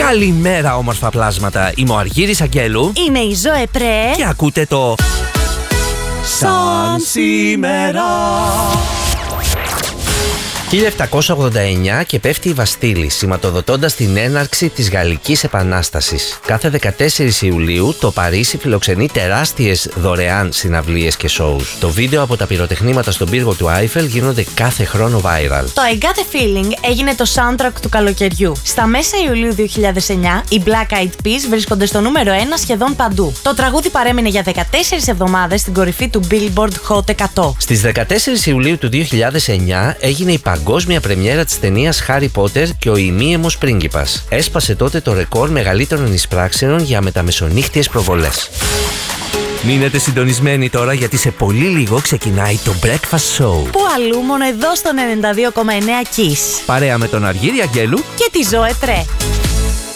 Καλημέρα όμορφα πλάσματα, είμαι ο Αργύρης Αγγέλου. Είμαι η Ζωέ Πρέ. Και ακούτε το Σαν σήμερα. 1789 και πέφτει η Βαστίλη, σηματοδοτώντας την έναρξη της Γαλλικής Επανάστασης. Κάθε 14 Ιουλίου το Παρίσι φιλοξενεί τεράστιες δωρεάν συναυλίες και shows. Το βίντεο από τα πυροτεχνήματα στον πύργο του Άιφελ γίνονται κάθε χρόνο viral. Το I Got a Feeling έγινε το soundtrack του καλοκαιριού. Στα μέσα Ιουλίου 2009, οι Black Eyed Peas βρίσκονται στο νούμερο 1 σχεδόν παντού. Το τραγούδι παρέμεινε για 14 εβδομάδες στην κορυφή του Billboard Hot 100. Στις 14 Ιουλίου του 2009 έγινε η παγκόσμια πρεμιέρα της ταινίας Harry Potter και ο ημίαιμος πρίγκιπας. Έσπασε τότε το ρεκόρ μεγαλύτερων εισπράξεων για μεταμεσονύχτιες προβολές. Μείνετε συντονισμένοι τώρα, γιατί σε πολύ λίγο ξεκινάει το Breakfast Show. Πού αλλού, μόνο εδώ στο 92,9 Kiss. Παρέα με τον Αργύρη Αγγέλου Και τη Ζωέ Πρέ.